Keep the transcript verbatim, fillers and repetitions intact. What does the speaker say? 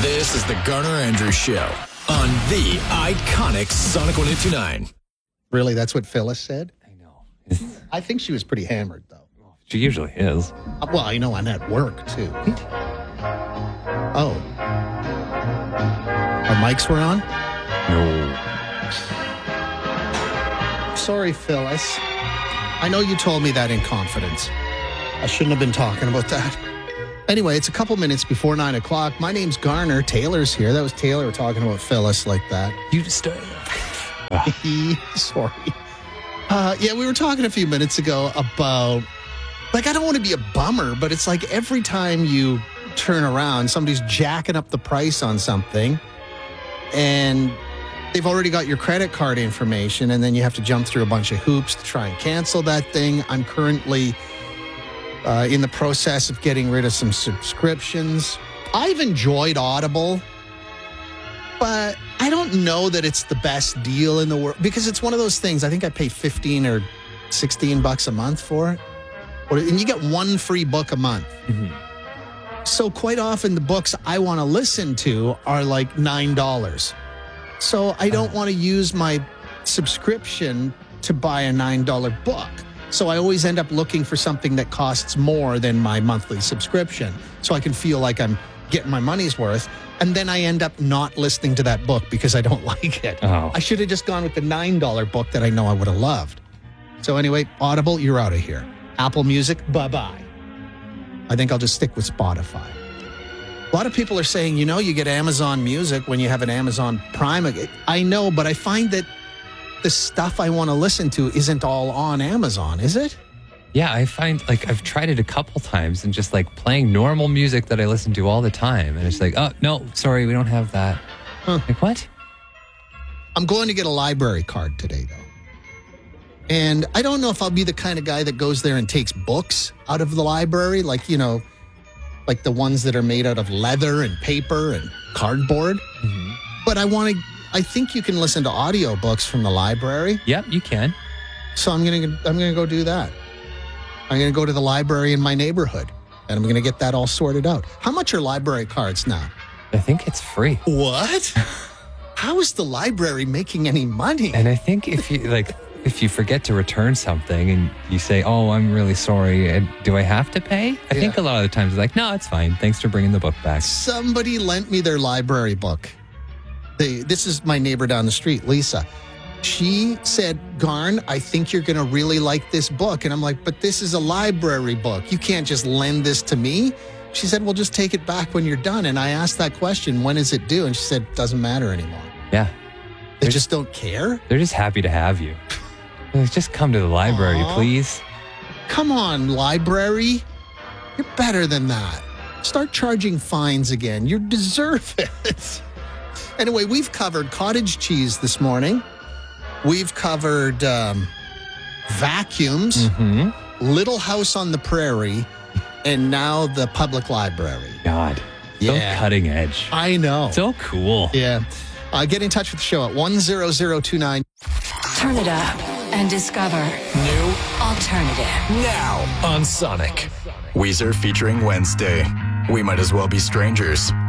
This is the Garner Andrews Show on the iconic Sonic one oh two nine. Really, that's what Phyllis said? I know. I think she was pretty hammered, though. She usually is. Uh, Well, I know I'm at work, too. Oh. Our mics were on? No. Sorry, Phyllis. I know you told me that in confidence. I shouldn't have been talking about that. Anyway, it's a couple minutes before nine o'clock. My name's Garner. Taylor's here. That was Taylor talking about Phyllis like that. You just stay. Sorry. Uh, yeah, we were talking a few minutes ago about, like, I don't want to be a bummer, but it's like every time you turn around, somebody's jacking up the price on something, and they've already got your credit card information, and then you have to jump through a bunch of hoops to try and cancel that thing. I'm currently uh, in the process of getting rid of some subscriptions. I've enjoyed Audible, but I don't know that it's the best deal in the world, because it's one of those things. I think I pay fifteen or sixteen bucks a month for it. And you get one free book a month. Mm-hmm. So quite often the books I want to listen to are like nine dollars. So I don't want to use my subscription to buy a nine dollar book. So I always end up looking for something that costs more than my monthly subscription, so I can feel like I'm getting my money's worth. And then I end up not listening to that book because I don't like it. Oh. I should have just gone with the nine dollar book that I know I would have loved. So anyway, Audible, you're out of here. Apple Music, bye-bye. I think I'll just stick with Spotify. A lot of people are saying, you know, you get Amazon Music when you have an Amazon Prime. I know, but I find that the stuff I want to listen to isn't all on Amazon, is it? Yeah, I find, like, I've tried it a couple times and just, like, playing normal music that I listen to all the time. And it's like, oh, no, sorry, we don't have that. Huh. Like, what? I'm going to get a library card today, though. And I don't know if I'll be the kind of guy that goes there and takes books out of the library, like, you know, like the ones that are made out of leather and paper and cardboard. Mm-hmm. But I want to, I think you can listen to audiobooks from the library. Yep, you can. So I'm going to, I'm going to go do that. I'm going to go to the library in my neighborhood, and I'm going to get that all sorted out. How much are library cards now? I think it's free. What? How is the library making any money? And I think if you, like, if you forget to return something and you say, oh, I'm really sorry, and do I have to pay? I Yeah. think a lot of the times it's like, no, it's fine. Thanks for bringing the book back. Somebody lent me their library book. They, this is my neighbor down the street, Lisa. She said, Garn, I think you're going to really like this book. And I'm like, but this is a library book. You can't just lend this to me. She said, well, just take it back when you're done. And I asked that question, when is it due? And she said, it doesn't matter anymore. Yeah. They just don't care? They're just happy to have you. Like, just come to the library, Aww. please. Come on, library. You're better than that. Start charging fines again. You deserve it. Anyway, we've covered cottage cheese this morning. We've covered um, vacuums, Mm-hmm. Little House on the Prairie, and now the public library. God. Yeah. So cutting edge. I know. So cool. Yeah. Uh, get in touch with the show at one zero zero two nine. Turn it up and discover New alternative. now on Sonic. Weezer featuring Wednesday. We Might As Well Be Strangers